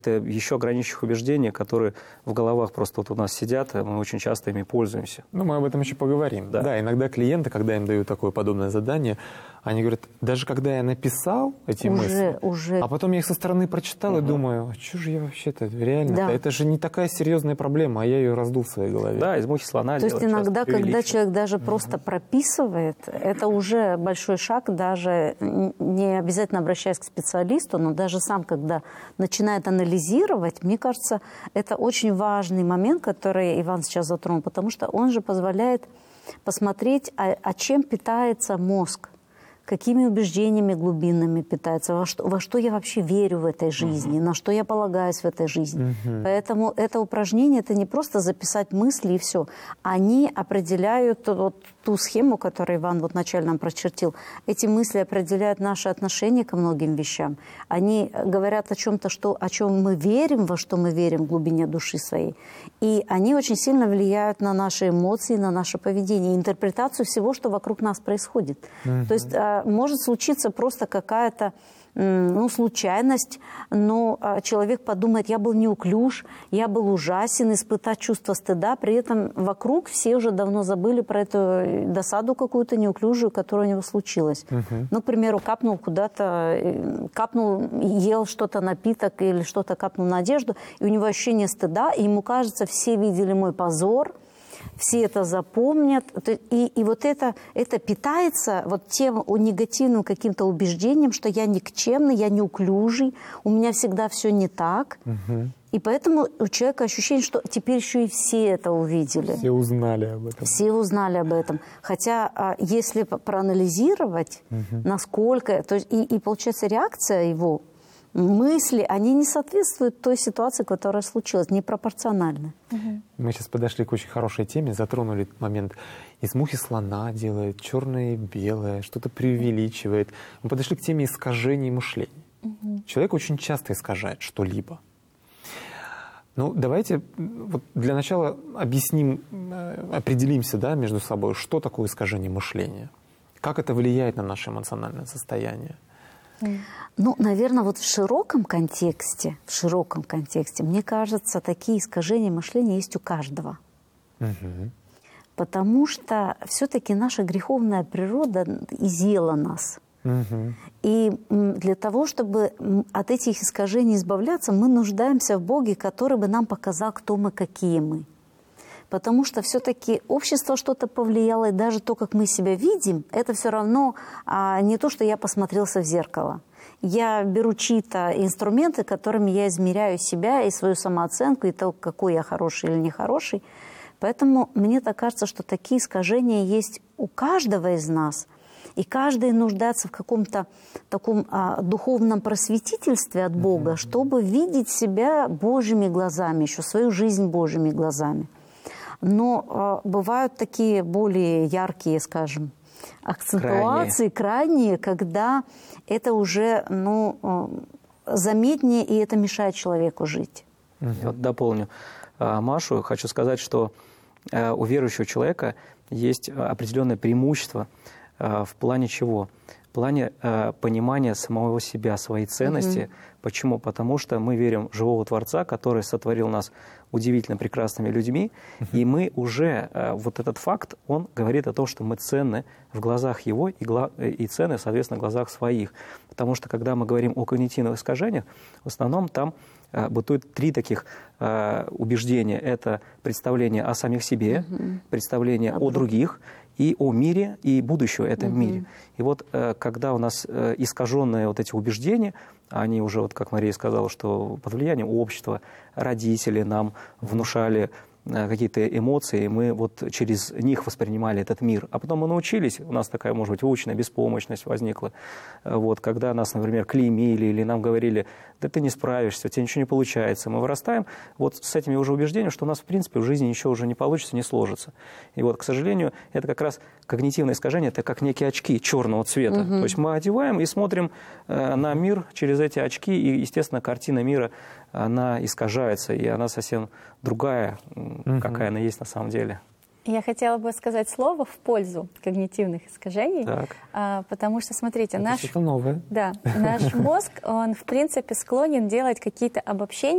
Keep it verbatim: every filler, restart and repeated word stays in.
Это еще ограничивающих убеждений, которые в головах просто вот у нас сидят, и мы очень часто ими пользуемся. Ну, мы об этом еще поговорим. Да. Да, иногда клиенты, когда им дают такое подобное задание, они говорят, даже когда я написал эти уже, мысли, уже... а потом я их со стороны прочитал угу. и думаю, что же я вообще-то, реально, да. это же не такая серьезная проблема, а я ее раздул в своей голове. Да, из мухи слона То есть иногда, когда человек даже угу. просто прописывает, это уже большой шаг, даже не обязательно обращаясь к специалисту, но даже сам, когда начинает анализировать, мне кажется, это очень важный момент, который Иван сейчас затронул, потому что он же позволяет посмотреть, а, а чем питается мозг, какими убеждениями глубинными питается, во что, во что я вообще верю в этой жизни, uh-huh. на что я полагаюсь в этой жизни. Uh-huh. Поэтому это упражнение, это не просто записать мысли и все. Они определяют вот ту схему, которую Иван вот вначале нам прочертил. Эти мысли определяют наше отношение ко многим вещам. Они говорят о чем-то, что, о чем мы верим, во что мы верим в глубине души своей. И они очень сильно влияют на наши эмоции, на наше поведение, интерпретацию всего, что вокруг нас происходит. Uh-huh. То есть может случиться просто какая-то ну, случайность, но человек подумает, я был неуклюж, я был ужасен, испытать чувство стыда, при этом вокруг все уже давно забыли про эту досаду какую-то неуклюжую, которая у него случилась. Uh-huh. Ну, к примеру, капнул куда-то, капнул, ел что-то, напиток или что-то капнул на одежду, и у него ощущение стыда, и ему кажется, все видели мой позор, все это запомнят, и, и вот это, это питается вот тем негативным каким-то убеждением, что я никчемный, я неуклюжий, у меня всегда все не так. Угу. И поэтому у человека ощущение, что теперь еще и все это увидели. Все узнали об этом. Все узнали об этом. Хотя, если проанализировать, угу. насколько... То есть, и, и получается реакция его, мысли, они не соответствуют той ситуации, которая случилась, непропорционально. Угу. Мы сейчас подошли к очень хорошей теме, затронули момент. Из мухи слона делает черное и белое, что-то преувеличивает. Мы подошли к теме искажений мышления. Угу. Человек очень часто искажает что-либо. Ну, давайте вот для начала объясним, определимся, да, между собой, что такое искажение мышления, как это влияет на наше эмоциональное состояние. Ну, наверное, вот в широком контексте, в широком контексте, мне кажется, такие искажения мышления есть у каждого. Угу. Потому что все-таки наша греховная природа изъела нас. Угу. И для того, чтобы от этих искажений избавляться, мы нуждаемся в Боге, который бы нам показал, кто мы, какие мы. Потому что все-таки общество что-то повлияло, и даже то, как мы себя видим, это все равно а, не то, что я посмотрелся в зеркало. Я беру чьи-то инструменты, которыми я измеряю себя и свою самооценку, и то, какой я хороший или нехороший. Поэтому мне так кажется, что такие искажения есть у каждого из нас. И каждый нуждается в каком-то таком а, духовном просветительстве от Бога, mm-hmm. чтобы видеть себя Божьими глазами, еще свою жизнь Божьими глазами. Но э, бывают такие более яркие, скажем, акцентуации, крайние, крайние когда это уже ну, э, заметнее, и это мешает человеку жить. Угу. Вот дополню э, Машу. Хочу сказать, что э, у верующего человека есть определенное преимущество э, в плане чего? В плане э, понимания самого себя, своей ценности. Угу. Почему? Потому что мы верим в живого Творца, который сотворил нас удивительно прекрасными людьми, uh-huh. и мы уже, э, вот этот факт, он говорит о том, что мы ценны в глазах Его и, гла- и ценны, соответственно, в глазах своих. Потому что, когда мы говорим о когнитивных искажениях, в основном там э, бытует три таких э, убеждения. Это представление о самих себе, uh-huh. представление uh-huh. о других, и о мире, и будущего этом uh-huh. мире. И вот э, когда у нас э, искаженные вот эти убеждения, они уже, вот как Мария сказала, что под влиянием общества родители нам внушали какие-то эмоции, мы вот через них воспринимали этот мир. А потом мы научились, у нас такая, может быть, выученная беспомощность возникла. Вот, когда нас, например, клеймили или нам говорили, да ты не справишься, у тебя ничего не получается. Мы вырастаем вот с этими уже убеждениями, что у нас, в принципе, в жизни ничего уже не получится, не сложится. И вот, к сожалению, это как раз когнитивное искажение, это как некие очки черного цвета. Угу. То есть мы одеваем и смотрим э, на мир через эти очки, и, естественно, картина мира, она искажается, и она совсем другая, угу. какая она есть на самом деле. Я хотела бы сказать слово в пользу когнитивных искажений, а, потому что, смотрите, это наш, что-то новое. Да, наш мозг, он, в принципе, склонен делать какие-то обобщения